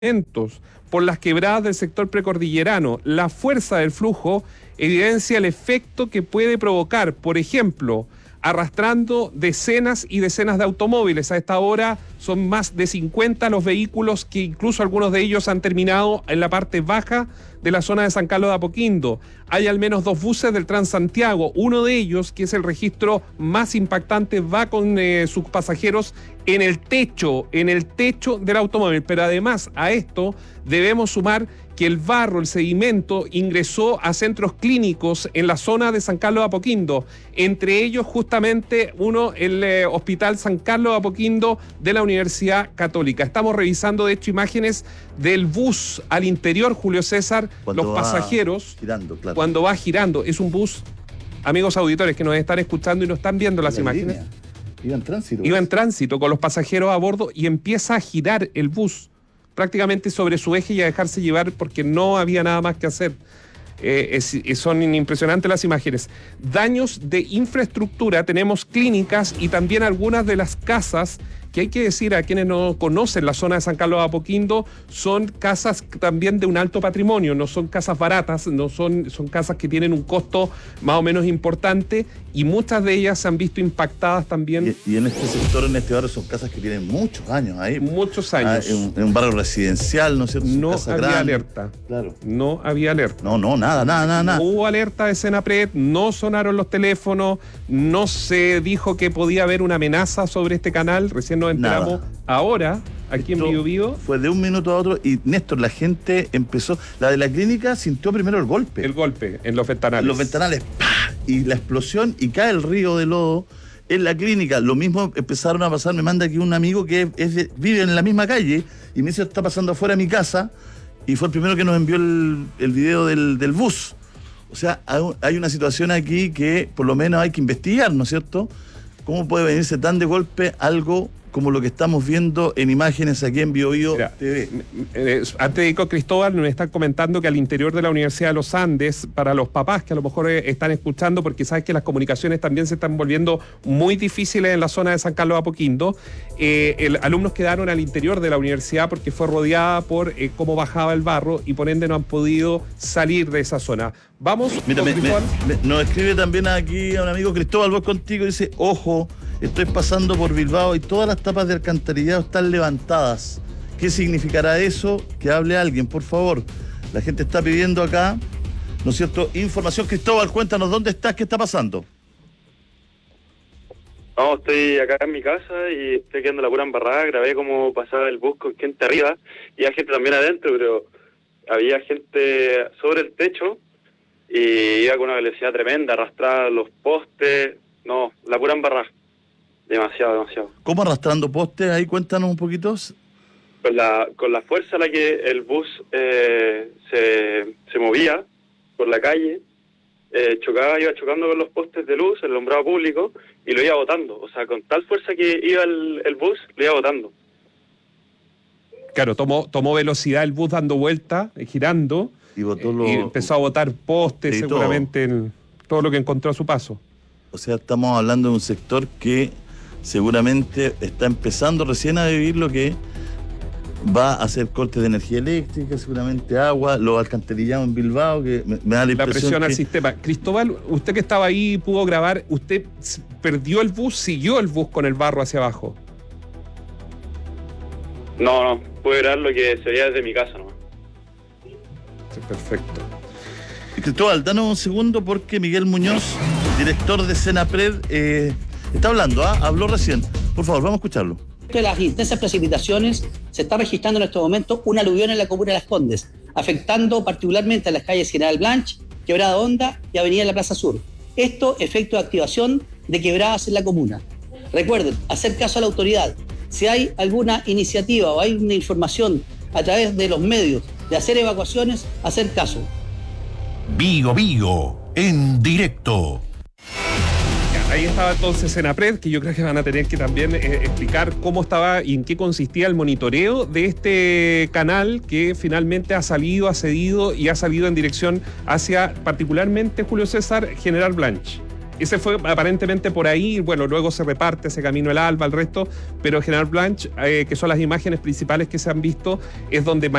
por las quebradas del sector precordillerano. La fuerza del flujo evidencia el efecto que puede provocar, por ejemplo, arrastrando decenas y decenas de automóviles. A esta hora son más de 50 los vehículos que incluso algunos de ellos han terminado en la parte baja de la zona de San Carlos de Apoquindo. Hay al menos 2 buses del Transantiago. Uno de ellos, que es el registro más impactante, va con sus pasajeros en el techo del automóvil. Pero además a esto debemos sumar que el barro, el sedimento, ingresó a centros clínicos en la zona de San Carlos de Apoquindo. Entre ellos, justamente, el Hospital San Carlos de Apoquindo de la Universidad Católica. Estamos revisando, de hecho, imágenes del bus al interior, Julio César, cuando los pasajeros, girando, claro. Cuando va girando. Es un bus, amigos auditores que nos están escuchando y no están viendo las imágenes. Iba en tránsito. Iba en tránsito con los pasajeros a bordo y empieza a girar el bus prácticamente sobre su eje y a dejarse llevar porque no había nada más que hacer. Son impresionantes las imágenes. Daños de infraestructura, tenemos clínicas y también algunas de las casas que hay que decir a quienes no conocen la zona de San Carlos de Apoquindo, son casas también de un alto patrimonio, no son casas baratas, son casas que tienen un costo más o menos importante y muchas de ellas se han visto impactadas también. Y en este sector, en este barrio, son casas que tienen muchos años ahí. Muchos años. En un barrio residencial, ¿no es cierto? No había alerta. Claro. No había alerta. No, nada. No hubo alerta de Senapred, no sonaron los teléfonos, no se dijo que podía haber una amenaza sobre este canal, recién nos enteramos ahora, aquí en Biobío. Fue de un minuto a otro y, Néstor, la gente empezó, la de la clínica sintió primero el golpe. El golpe en los ventanales. Los ventanales, ¡pah! Y la explosión y cae el río de lodo en la clínica. Lo mismo empezaron a pasar, me manda aquí un amigo que vive en la misma calle y me dice, está pasando afuera de mi casa, y fue el primero que nos envió el video del bus. O sea, hay una situación aquí que por lo menos hay que investigar, ¿no es cierto? ¿Cómo puede venirse tan de golpe algo como lo que estamos viendo en imágenes aquí en Biobío TV? Antes de ir con Cristóbal, nos están comentando que al interior de la Universidad de los Andes, para los papás que a lo mejor están escuchando, porque sabes que las comunicaciones también se están volviendo muy difíciles en la zona de San Carlos de Apoquindo, alumnos quedaron al interior de la universidad porque fue rodeada por cómo bajaba el barro y por ende no han podido salir de esa zona. Vamos. Mira, nos escribe también aquí a un amigo, Cristóbal, voy contigo, dice, ojo, estoy pasando por Bilbao y todas las tapas de alcantarillado están levantadas. ¿Qué significará eso? Que hable alguien, por favor. La gente está pidiendo acá, ¿no es cierto?, información. Cristóbal, cuéntanos, ¿dónde estás? ¿Qué está pasando? No, estoy acá en mi casa y estoy quedando la pura embarrada. Grabé cómo pasaba el bus con gente arriba y hay gente también adentro, pero había gente sobre el techo y iba con una velocidad tremenda, arrastraba los postes. No, la pura embarrada. Demasiado. ¿Cómo arrastrando postes? Ahí cuéntanos un poquito. Con la fuerza a la que el bus se movía por la calle, iba chocando con los postes de luz, el alumbrado público, y lo iba botando. O sea, con tal fuerza que iba el bus, lo iba botando. Claro, tomó velocidad el bus dando vuelta, girando, y empezó a botar postes, seguramente, en todo lo que encontró a su paso. O sea, estamos hablando de un sector que seguramente está empezando recién a vivir lo que va a hacer cortes de energía eléctrica, seguramente agua, los alcantarillados en Bilbao, que me da la impresión la presión al sistema. Cristóbal, usted que estaba ahí pudo grabar, ¿usted perdió el bus, siguió el bus con el barro hacia abajo? No, pude grabar lo que se veía desde mi casa nomás. Sí, perfecto. Cristóbal, danos un segundo porque Miguel Muñoz, director de Senapred, está hablando, habló recién. Por favor, vamos a escucharlo. De las intensas precipitaciones se está registrando en estos momentos un aluvión en la comuna de Las Condes, afectando particularmente a las calles General Blanch, Quebrada Honda y Avenida de la Plaza Sur. Esto efecto de activación de quebradas en la comuna. Recuerden, hacer caso a la autoridad. Si hay alguna iniciativa o hay una información a través de los medios de hacer evacuaciones, hacer caso. Biobío, en directo. Ahí estaba entonces Senapred, que yo creo que van a tener que también explicar cómo estaba y en qué consistía el monitoreo de este canal que finalmente ha cedido y ha salido en dirección hacia, particularmente, Julio César, General Blanch. Ese fue aparentemente por ahí, bueno, luego se reparte ese Camino el Alba, el resto, pero General Blanch, que son las imágenes principales que se han visto, es donde